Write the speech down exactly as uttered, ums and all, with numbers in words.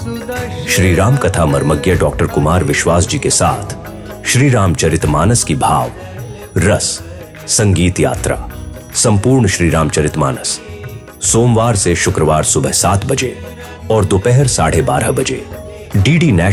श्री राम कथा मर्मज्ञ डॉक्टर कुमार विश्वास जी के साथ श्री रामचरितमानस की भाव, रस, संगीत यात्रा, संपूर्ण श्री रामचरितमानस सोमवार से शुक्रवार सुबह सात बजे और दोपहर साढ़े बारह बजे डी डी नेशनल